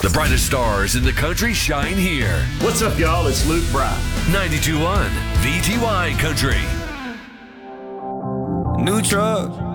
The brightest stars in the country shine here. What's up, y'all? It's Luke Bryan. 92.1 VTY Country. New truck.